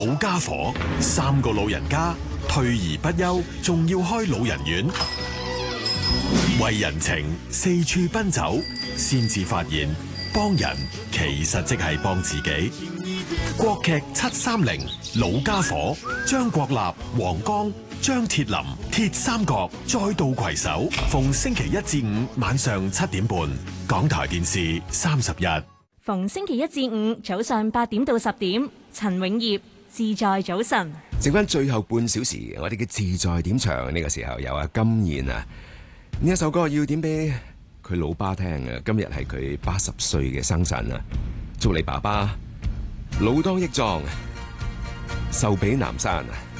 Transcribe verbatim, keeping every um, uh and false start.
老家伙，三個老人家退而不休，仲要開老人院，為人情四處奔走，先至發現幫人其實即係幫自己。國劇七三零老家伙，張國立、黃剛、張鐵林鐵三角再度攜手，逢星期一至五晚上七點半，港台電視三十一。 逢星期一至五早上八點到十點，陳永業自在早晨。 剩翻最後半小時，我哋嘅自在點唱呢個時候有阿金燕啊，呢一首歌要點俾佢老爸聽啊！今日係佢八十歲嘅生辰啊，祝你爸爸老當益壯，壽比南山啊！